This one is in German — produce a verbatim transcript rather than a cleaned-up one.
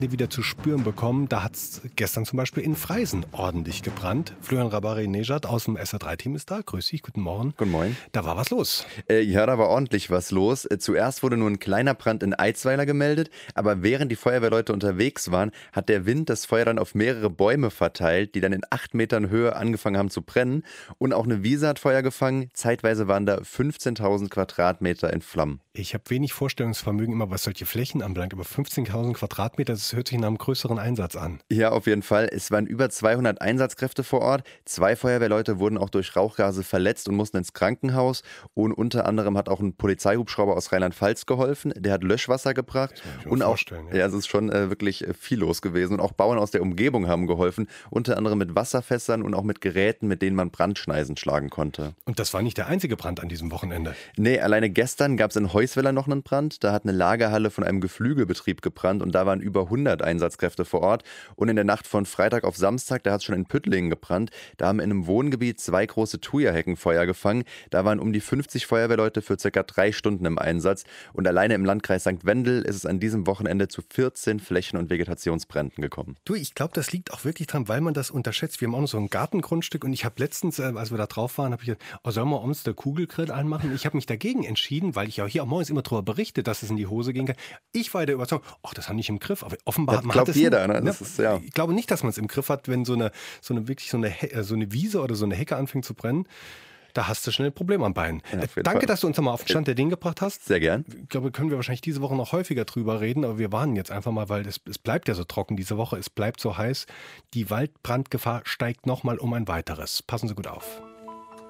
wieder zu spüren bekommen. Da hat es gestern zum Beispiel in Freisen ordentlich gebrannt. Florian Rabari-Nejad aus dem S R drei Team ist da. Grüß dich, guten Morgen. Guten Morgen. Da war was los. Äh, ja, da war ordentlich was los. Äh, zuerst wurde nur ein kleiner Brand in Eidsweiler gemeldet, aber während die Feuerwehrleute unterwegs waren, hat der Wind das Feuer dann auf mehrere Bäume verteilt, die dann in acht Metern Höhe angefangen haben zu brennen. Und auch eine Wiese hat Feuer gefangen. Zeitweise waren da fünfzehntausend Quadratmeter in Flammen. Ich habe wenig Vorstellungsvermögen immer, was solche Flächen anbelangt, aber fünfzehntausend Quadratmeter, das hört sich nach einem größeren Einsatz an. Ja, auf jeden Fall. Es waren über zweihundert Einsatzkräfte vor Ort. Zwei Feuerwehrleute wurden auch durch Rauchgase verletzt und mussten ins Krankenhaus. Und unter anderem hat auch ein Polizeihubschrauber aus Rheinland-Pfalz geholfen. Der hat Löschwasser gebracht. Das kann ich mir Und auch, vorstellen, ja. ja, es ist schon äh, wirklich äh, viel los gewesen. Und auch Bauern aus der Umgebung haben geholfen. Unter anderem mit Wasserfässern und auch mit Geräten, mit denen man Brandschneisen schlagen konnte. Und das war nicht der einzige Brand an diesem Wochenende. Nee, alleine gestern gab es in Heusweiler noch einen Brand. Da hat eine Lagerhalle von einem Geflügelbetrieb gebrannt und da waren über hundert Einsatzkräfte vor Ort. Und in der Nacht von Freitag auf Samstag, da hat es schon in Püttlingen gebrannt. Da haben in einem Wohngebiet zwei große Thuja-Hecken Feuer gefangen. Da waren um die fünfzig Feuerwehrleute für circa drei Stunden im Einsatz. Und alleine im Landkreis Sankt Wendel ist es an diesem Wochenende zu vierzehn Flächen- und Vegetationsbränden gekommen. Du, ich glaube, das liegt auch wirklich dran, weil man das unterschätzt. Wir haben auch noch so ein Gartengrundstück und ich habe letztens, äh, als wir da drauf waren, habe ich gesagt, oh, sollen wir uns der Kugelgrill anmachen? Ich habe mich dagegen entschieden, weil ich ja hier auch morgens immer darüber berichte, dass es in die Hose gehen kann. Ich war der Überzeugung, ach, das haben nicht im Griff. Aber offenbar Das man glaubt hat es jeder, nicht, ne? Das ist, ja. Ich glaube nicht, dass man es im Griff hat, wenn so eine, so eine wirklich so eine, He- äh, so eine Wiese oder so eine Hecke anfängt zu brennen. Da hast du schnell ein Problem am Bein. Ja, Äh, auf jeden Danke, Fall. dass du uns nochmal auf den Stand der Dinge gebracht hast. Sehr gern. Ich glaube, können wir wahrscheinlich diese Woche noch häufiger drüber reden, aber wir warnen jetzt einfach mal, weil es, es bleibt ja so trocken diese Woche, es bleibt so heiß. Die Waldbrandgefahr steigt nochmal um ein weiteres. Passen Sie gut auf.